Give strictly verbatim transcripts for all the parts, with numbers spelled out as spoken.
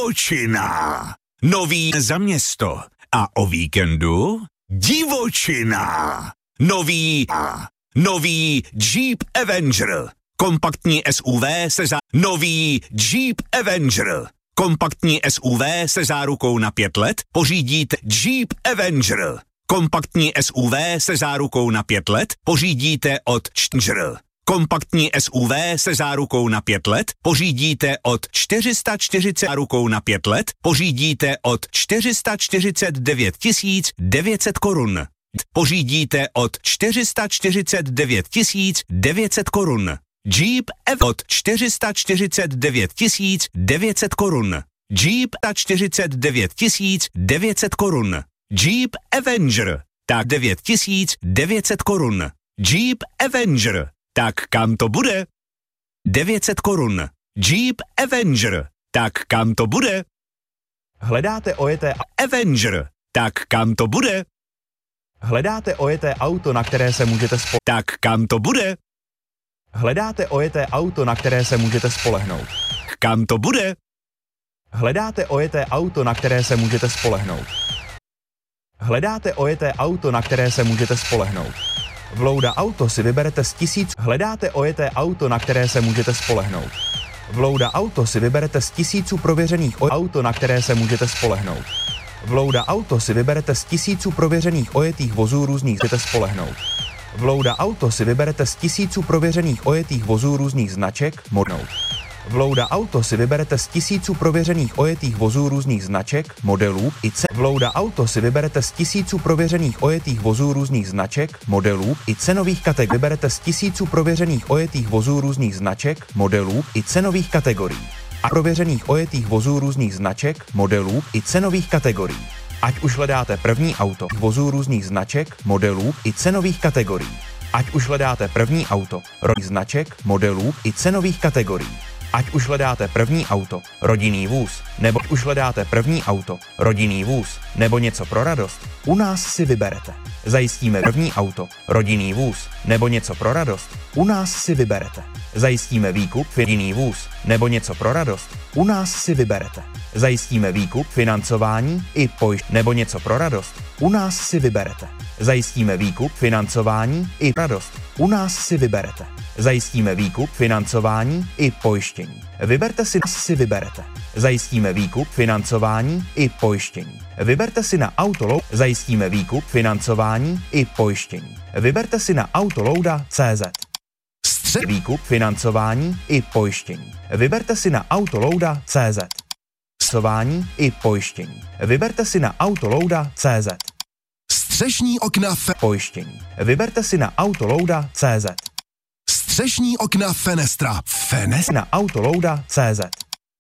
divočina. Nový za město. A o víkendu divočina. Nový a nový Jeep Avenger. Kompaktní S U V se za nový Jeep Avenger. Kompaktní S U V se zárukou na pět let pořídíte Jeep Avenger. Kompaktní S U V se zárukou na pět let pořídíte od Changer. Kompaktní S U V se zárukou na pět let pořídíte od čtyři sta čtyřicet zárukou na pět let pořídíte od čtyři sta čtyřicet devět tisíc devět set korun. Pořídíte od čtyři sta čtyřicet devět tisíc devět set korun. Jeep Ev od čtyři sta čtyřicet devět tisíc devět set korun. Jeep ta čtyřicet devět tisíc devět set korun. Jeep Avenger tak devět tisíc devět set korun. Jeep Avenger tak kam to bude? devět set korun. Jeep Avenger tak kam to bude? Hledáte ojeté Avenger tak kam to bude? Hledáte ojeté auto, na které se můžete spo... Tak kam to bude? Hledáte ojeté auto, na které se můžete spolehnout. Kam to bude? Hledáte ojeté auto, na které se můžete spolehnout. Hledáte ojeté auto, na které se můžete spolehnout. V Louda Auto si vyberete z tisíc... Hledáte ojeté auto, na které se můžete spolehnout. V Louda Auto si vyberete z tisíců prověřených o... auto, na které se můžete spolehnout. V Louda Auto si vyberete z tisíců prověřených ojetých vozů různých můžete spolehnout. V Louda Auto si vyberete z tisíců prověřených ojetých vozů různých značek modnout. V Louda Auto si vyberete z tisíců prověřených ojetých vozů různých značek, modelů i cen. V Louda Auto si vyberete z tisíců prověřených ojetých vozů různých značek, modelů i cenových kategorií. Vyberete z tisíců prověřených ojetých vozů různých značek, modelů i cenových kategorií. A prověřených ojetých vozů různých značek, modelů i cenových kategorií. Ať už hledáte první auto vozů různých značek, modelů i cenových kategorií. Ať už hledáte první auto rodinných značek, modelů i cenových kategorií. Ať už hledáte první auto, rodinný vůz, nebo už hledáte první auto, rodinný vůz, nebo něco pro radost, u nás si vyberete. Zajistíme první auto, rodinný vůz, nebo něco pro radost, u nás si vyberete. Zajistíme výkup, rodinný vůz, nebo něco pro radost, u nás si vyberete. Zajistíme výkup, financování i pojištění, nebo něco pro radost, u nás si vyberete. Zajistíme výkup, financování i radost, u nás si vyberete. Zajistíme výkup, financování i pojištění. Vyberte si, si vyberete. Zajistíme výkup, financování i pojištění. Vyberte si na Autoload. Zajistíme výkup, financování i pojištění. Vyberte si na Autolouda tečka cé zet. Střed výkup, financování i pojištění. Vyberte si na Autolouda tečka cé zet. Financování i pojištění. Vyberte si na Autolouda tečka cé zet. Střešní okna fe... Pojištění. Vyberte si na Autolouda tečka cé zet. Střešní okna Fenestra. Fenestra. Na Autolouda tečka cé zet.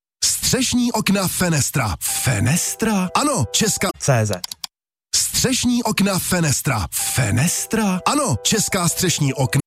Střešní okna Fenestra. Fenestra. Ano, česká. cé zet. Střešní okna Fenestra. Fenestra. Ano, česká střešní okna.